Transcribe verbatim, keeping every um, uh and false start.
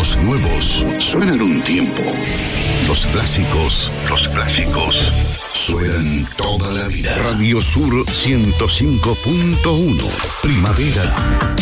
Los nuevos suenan un tiempo. Los clásicos, los clásicos suenan toda la vida. Radio Sur ciento cinco punto uno. Primavera.